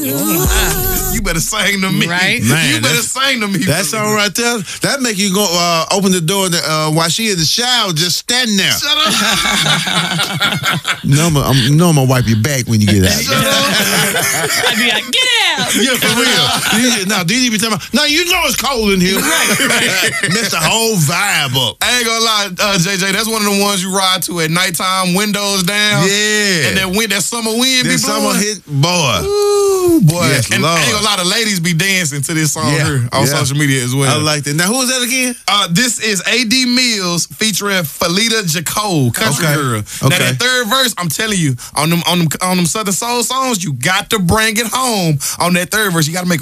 You better sing to me. Right? Man, you better sing to me. That song right there, that make you go open the door while she in the shower, just standing there. Shut up. I'm gonna wipe your back when you get out. Shut up. I'd be like, get out. Yeah, for real. Now, these be talking about, now you know it's cold in here. Mess the whole vibe up. I ain't gonna lie, JJ, that's one of the ones you ride to at nighttime, windows down. Yeah. And that summer wind be blowing. Summer hit, boy. Ooh, boy. Yes, and Lord. I ain't gonna lie, the ladies be dancing to this song Yeah, here on yeah. social media as well. I like that. Now, who is that again? This is A.D. Mills featuring Felita Jacob, Country Okay. Girl. Okay. Now that third verse, I'm telling you, on them Southern Soul songs, you got to bring it home. On that third verse, you got to make